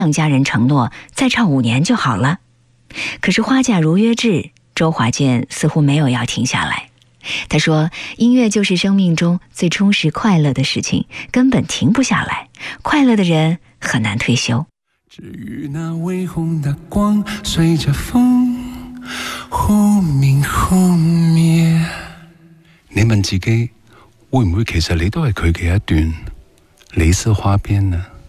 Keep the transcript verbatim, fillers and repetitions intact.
向家人承诺再唱五年就好了。可是花甲如约至，周华健似乎没有要停下来。他说，音乐就是生命中最充实快乐的事情，根本停不下来，快乐的人很難退休。 至於那微紅的光隨着風忽明忽滅。你問自己，會唔會其實你都係佢嘅一段李斯花邊呢？